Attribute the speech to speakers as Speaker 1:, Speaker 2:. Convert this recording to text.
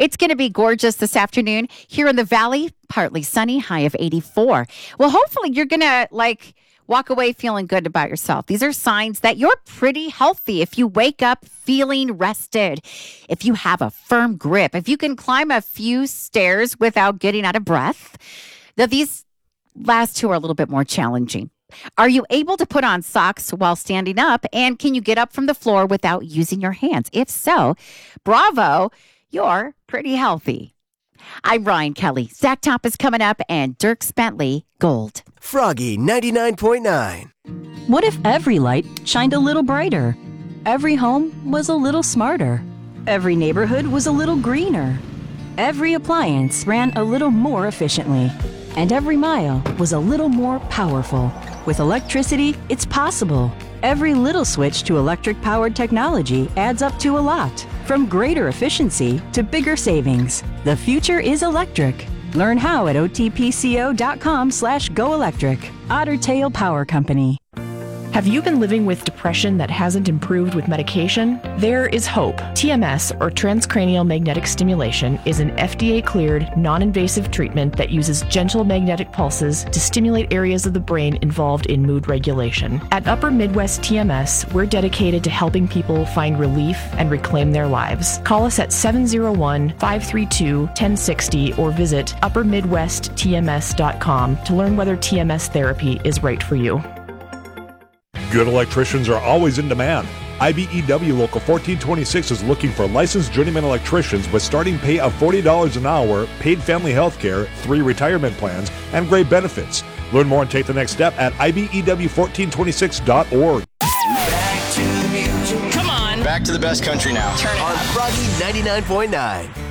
Speaker 1: It's going to be gorgeous this afternoon here in the Valley. Partly sunny, high of 84. Well, hopefully you're going to walk away feeling good about yourself. These are signs that you're pretty healthy. If you wake up feeling rested, if you have a firm grip, if you can climb a few stairs without getting out of breath. Now, these last two are a little bit more challenging. Are you able to put on socks while standing up? And can you get up from the floor without using your hands? If so, bravo, you're pretty healthy. I'm Ryan Kelly. Zach Top is coming up and Dirk Bentley, Gold.
Speaker 2: Froggy 99.9.
Speaker 3: What if every light shined a little brighter? Every home was a little smarter. Every neighborhood was a little greener. Every appliance ran a little more efficiently. And every mile was a little more powerful. With electricity, it's possible. Every little switch to electric-powered technology adds up to a lot. From greater efficiency to bigger savings. The future is electric. Learn how at otpco.com/goelectric. Otter Tail Power Company.
Speaker 4: Have you been living with depression that hasn't improved with medication? There is hope. TMS, or transcranial magnetic stimulation, is an FDA-cleared, non-invasive treatment that uses gentle magnetic pulses to stimulate areas of the brain involved in mood regulation. At Upper Midwest TMS, we're dedicated to helping people find relief and reclaim their lives. Call us at 701-532-1060 or visit uppermidwesttms.com to learn whether TMS therapy is right for you.
Speaker 5: Good electricians are always in demand. IBEW Local 1426 is looking for licensed journeyman electricians with starting pay of $40 an hour, paid family health care, 3 retirement plans, and great benefits. Learn more and take the next step at IBEW1426.org.
Speaker 6: Back to the music. Come on.
Speaker 2: Back to the best country now.
Speaker 6: Turn it
Speaker 2: on
Speaker 6: up.
Speaker 2: Froggy 99.9.